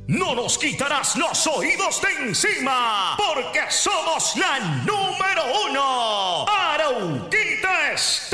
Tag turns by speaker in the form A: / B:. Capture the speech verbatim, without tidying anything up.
A: No nos quitarás los oídos de encima, porque somos la número uno. Arauquita Estéreo.